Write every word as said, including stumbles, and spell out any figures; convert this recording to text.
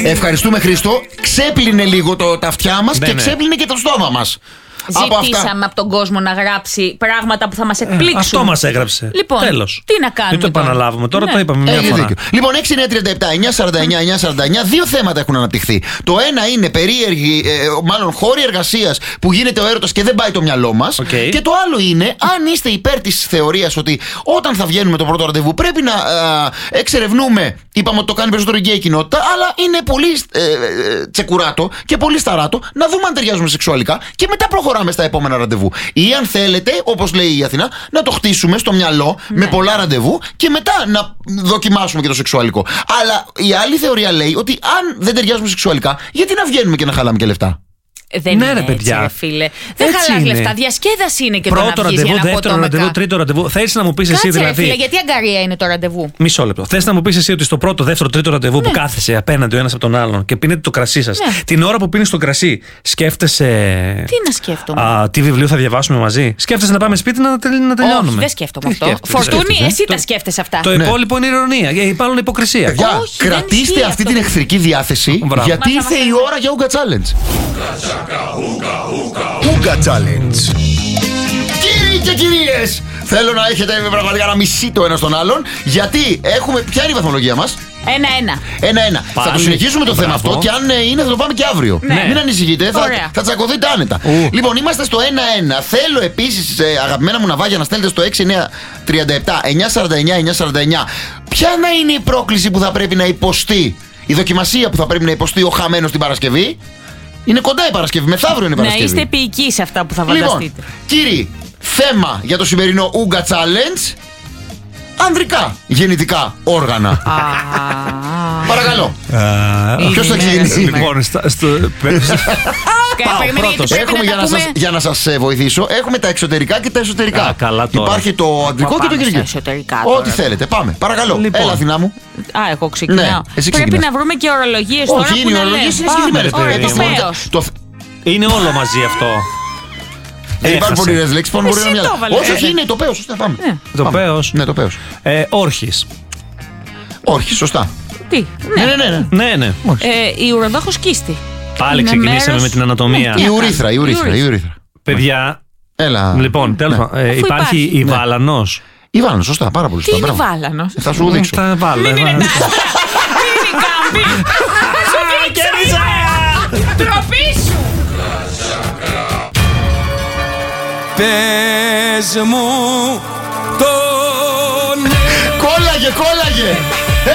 Ευχαριστούμε, Χρήστο. Ξέπλυνε λίγο το, τα αυτιά μας ναι, και ναι. ξέπλυνε και το στόμα μας. Ζητήσαμε από, από τον κόσμο να γράψει πράγματα που θα μας εκπλήξουν. Ε, αυτό μας έγραψε. Λοιπόν, τέλος. Τι να κάνουμε. Δεν το επαναλάβουμε. Τώρα ναι. το είπαμε μια Έχει φορά. δίκιο. Λοιπόν, έξι εννιά τριάντα επτά εννιά σαράντα εννιά εννιά σαράντα εννιά, δύο θέματα έχουν αναπτυχθεί. Το ένα είναι περίεργη, ε, μάλλον χώροι εργασίας που γίνεται ο έρωτας και δεν πάει το μυαλό μας. Okay. Και το άλλο είναι αν είστε υπέρ της θεωρίας ότι όταν θα βγαίνουμε το πρώτο ραντεβού πρέπει να α, εξερευνούμε. Είπαμε ότι το κάνει περισσότερο η γκέι κοινότητα, αλλά είναι πολύ ε, ε, τσεκουράτο και πολύ σταράτο να δούμε αν ταιριάζουμε σεξουαλικά και μετά προχωράμε στα επόμενα ραντεβού. Ή αν θέλετε, όπως λέει η Αθηνά, να το χτίσουμε στο μυαλό ναι. με πολλά ραντεβού και μετά να δοκιμάσουμε και το σεξουαλικό. Αλλά η άλλη θεωρία λέει ότι αν δεν ταιριάζουμε σεξουαλικά, γιατί να βγαίνουμε και να χαλάμε και λεφτά. Δεν ναι, είναι ρε, έτσι, παιδιά. ρε, φίλε. Δεν χαλάς λεφτά. Διασκέδαση είναι και πρώτο το να βγεις ραντεβού, για να δεύτερο ραντεβού, τρίτο ραντεβού. Θέλεις να μου πεις εσύ δηλαδή. Ρε, φίλε, γιατί αγκαρία είναι το ραντεβού. Μισό λεπτό. Θες να μου πεις εσύ ότι στο πρώτο, δεύτερο, τρίτο ραντεβού ναι. που κάθεσαι απέναντι ο ένας από τον άλλον και πίνετε το κρασί σας, ναι. την ώρα που πίνεις το κρασί, σκέφτεσαι. Τι να σκέφτομαι. Α, τι βιβλίο θα διαβάσουμε μαζί. Σκέφτεσαι να πάμε σπίτι να, να τελειώνουμε. Όχι, δεν σκέφτομαι αυτό. Φορτούνη, εσύ τα σκέφτεσαι αυτά. Το υπόλοιπο είναι ηρωνία. Υπάρχει υποκρισία. Κρατήστε αυτή την εχθρική διάθεση γιατί ήρθε η ώρα για Ούγκα Challenge. Ούγκα Challenge. Κύριοι και κυρίες, θέλω να έχετε πραγματικά να μισείτε το ένα στον άλλον, γιατί έχουμε. Ποια είναι η βαθμολογία μας? Ένα-ένα. Ένα-ένα. Θα το συνεχίσουμε το θέμα αυτό και αν είναι θα το πάμε και αύριο. Ναι. Μην ανησυχείτε, θα, θα τσακωθείτε άνετα. Ου. Λοιπόν, είμαστε στο ένα-ένα. Θέλω επίσης, αγαπημένα μου ναυάγια, να στέλνετε στο έξι εννιά τριάντα επτά εννιά σαράντα εννιά εννιά σαράντα εννιά. Ποια να είναι η πρόκληση που θα πρέπει να υποστεί, η δοκιμασία που θα πρέπει να υποστεί ο χαμένος την Παρασκευή? Είναι κοντά η Παρασκευή, μεθαύριο είναι η Παρασκευή. Να είστε επίοικοι σε αυτά που θα φανταστείτε. Λοιπόν, κύριοι, θέμα για το σημερινό Ούγκα Challenge: ανδρικά γεννητικά όργανα. Παρακαλώ. Ποιος θα ξεκινήσει? Λοιπόν, στο. Έχουμε για να, σας, για να σας βοηθήσω. Έχουμε τα εξωτερικά και τα εσωτερικά. Α, καλά τώρα. Υπάρχει το αγγλικό και το γερμανικό. Ό,τι θέλετε. Πάμε. Παρακαλώ. Λοιπόν. Έλα, Αθηνά μου. Α, εγώ ξεκινάω. Ναι, πρέπει ξεκινάς. να βρούμε και ορολογίες τώρα. Όχι, είναι οι ορολογίες είναι συγκεκριμένες. Είναι όλο μαζί αυτό. Δεν υπάρχουν πολλές λέξεις. Όχι, όχι, είναι το πέος. Σωστά, πάμε. Το πέος. Ναι, το πέος. Όρχης. Όρχης, σωστά. Τι? Ναι, ναι, ναι. Ναι, ναι. Η ουροδόχος κίστη. Πάλι ξεκινήσαμε με την ανατομία. Η ουρήθρα, η ουρήθρα. Παιδιά. Έλα. Λοιπόν, τέλος πάντων. Υπάρχει η βάλανος. Η βάλανος, σωστά, πάρα πολύ σωστά. Τι είναι βάλανος? Θα σου δείξω. Θα βάλω. Μην είναι κάμπι. Κέρδισα! Τροπή σου! Πες μου τον... Κόλλαγε, κόλλαγε!